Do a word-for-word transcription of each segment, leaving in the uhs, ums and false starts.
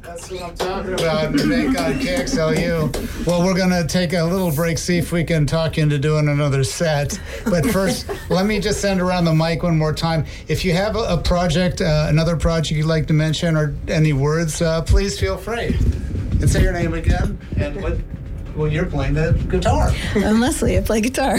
That's what I'm talking about, Nick, on K X L U. Well, we're going to take a little break, see if we can talk you into doing another set. But first, let me just send around the mic one more time. If you have a, a project, uh, another project you'd like to mention or any words, uh, please feel free. And say your name again. And what, well, you're playing the guitar. I'm Leslie. I play guitar.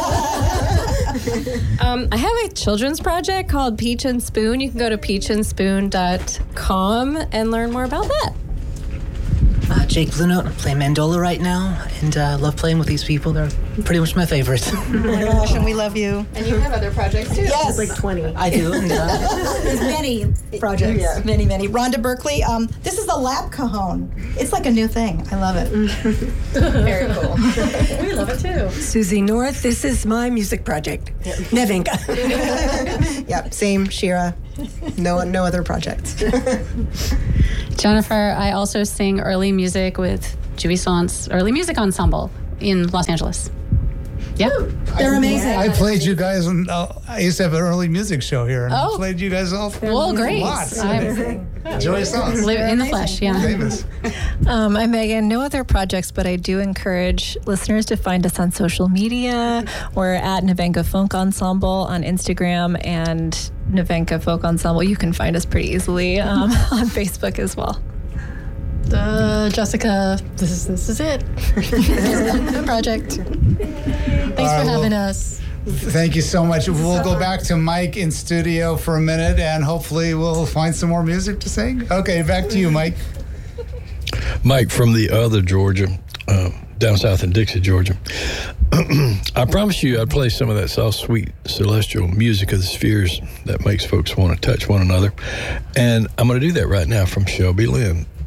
um, I have a children's project called Peach and Spoon. You can go to peach and spoon dot com and learn more about that. Uh, Jake Blue Note. I play mandola right now, and I uh, love playing with these people. They're pretty much my favorites. Oh my gosh, and we love you. And you have other projects too. Yes. Like twenty. I do. And, uh, There's many projects. Yeah. Many, many. Rhonda Berkeley, um, this is a lap cajon. It's like a new thing. I love it. Very cool. We love it too. Susie North, this is my music project. Nevenka. Yep, same, Shira. No, no other projects. Jennifer, I also sing early music with Jouissance Early Music Ensemble in Los Angeles. Yep. They're amazing. I played you guys, and uh, I used to have an early music show here, and Oh. I played you guys all. Well, great. Lots. I'm Joy songs. live in the flesh, yeah. Famous. Um, I'm Megan. No other projects, but I do encourage listeners to find us on social media. We're at Nevenka Folk Ensemble on Instagram and Nevenka Folk Ensemble. You can find us pretty easily um, on Facebook as well. Uh, Jessica, this is this is it. The project. Thanks All for right, having well, us. Thank you so much. We'll go back to Mike in studio for a minute, and hopefully we'll find some more music to sing. Okay, back to you, Mike. Mike from the other Georgia, uh, down south in Dixie, Georgia. I promised you I'd play some of that soft, sweet, celestial music of the spheres that makes folks want to touch one another. And I'm going to do that right now from Shelby Lynn.